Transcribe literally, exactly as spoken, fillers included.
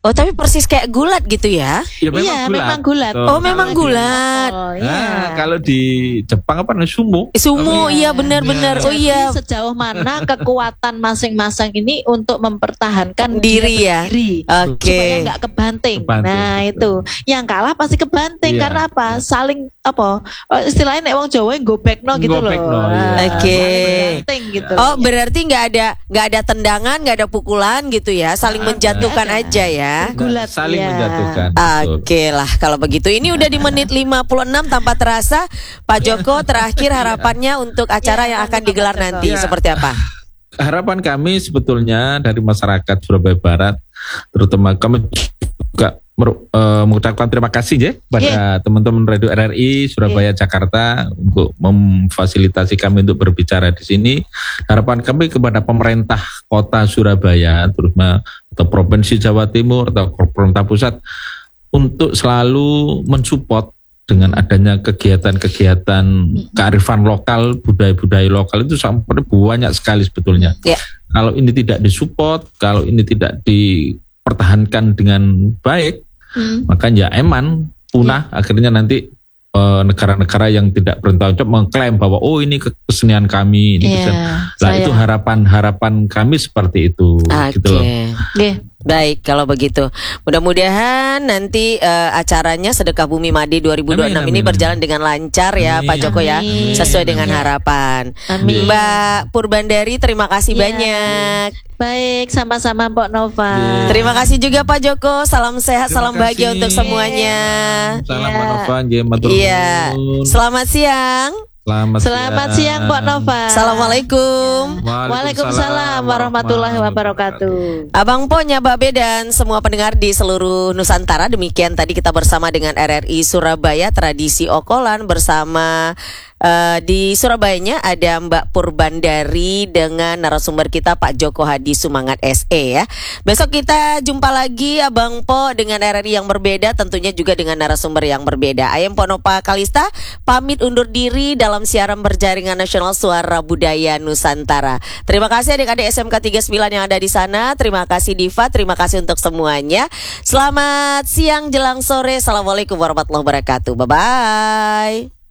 Oh, tapi persis kayak gulat gitu ya? Ya, memang Iya, gulat. memang gulat. Tuh, Oh, memang kalau di- gulat. Oh, Nah, iya. kalau di Jepang apa namanya sumo? Sumo, Iya. iya benar-benar. Oh Jadi iya, sejauh mana kekuatan masing-masing ini untuk mempertahankan Diri dia ya? berdiri, Oke. supaya nggak kebanting. Kebanting, Nah betul. itu, yang kalah pasti kebanting. Iya. Karena apa? Saling apa? Oh, istilahnya nek wong Jawa gobekno gitu loh. Gobekno, iya. Nah, Oke. saling kebanting gitu. Oh, berarti nggak ada nggak ada tendangan, nggak ada pukulan gitu ya, saling Nggak ada. menjatuhkan Nggak ada. aja ya. Gulat, Saling iya. menjatuhkan. Betul. Oke lah kalau begitu. Ini udah di menit lima puluh enam tanpa terasa. Pak Joko terakhir harapannya untuk acara Ya, yang akan Pak digelar Joko. nanti Ya. seperti apa? Harapan kami sebetulnya dari masyarakat Surabaya Barat, terutama kami juga mer- eh, mengucapkan terima kasih ya pada teman-teman Radio R R I Surabaya Jakarta untuk memfasilitasi kami untuk berbicara di sini. Harapan kami kepada pemerintah Kota Surabaya, terutama atau Provinsi Jawa Timur atau pemerintah pusat untuk selalu mensupport dengan adanya kegiatan-kegiatan kearifan lokal, budaya-budaya lokal itu sampai banyak sekali sebetulnya. Ya. Kalau ini tidak disupport, kalau ini tidak dipertahankan dengan baik, Hmm. maka ya eman punah akhirnya nanti eh, negara-negara yang tidak bertanggung jawab mengklaim bahwa oh ini kesenian kami, ini Iya, kesenian. Nah saya- itu harapan-harapan kami seperti itu. Oke. Gitu loh. Nggih. Baik, kalau begitu. Mudah-mudahan nanti eh, acaranya Sedekah Bumi Made dua ribu dua puluh enam Amin, ini amin, berjalan dengan lancar ya Amin. Pak Joko ya, Amin. sesuai dengan Amin. harapan. Amin. Mbak Purbandari, terima kasih Iya. banyak. Baik, sama-sama Mbak Nova. Iya. Terima kasih juga Pak Joko. Salam sehat, Terima salam bahagia kasih. untuk semuanya. Salam Iya. Manova, nggih, matur Iya. nuwun. Selamat siang. Selamat, Selamat siang Mbak Nova. Assalamualaikum. Waalaikumsalam warahmatullahi wabarakatuh. Abang Po, Nyababe dan semua pendengar di seluruh Nusantara. Demikian tadi kita bersama dengan R R I Surabaya Tradisi Okolan bersama eh, di Surabayanya ada Mbak Purbandari dengan narasumber kita Pak Joko Hadi Sumangat S E ya. Besok kita jumpa lagi Abang Po dengan R R I yang berbeda, tentunya juga dengan narasumber yang berbeda. Ayam Ponopa Kalista pamit undur diri dalam siaran berjaringan nasional Suara Budaya Nusantara. Terima kasih adik-adik S M K tiga puluh sembilan yang ada di sana. Terima kasih Diva, terima kasih untuk semuanya. Selamat siang jelang sore. Assalamualaikum warahmatullahi wabarakatuh. Bye-bye.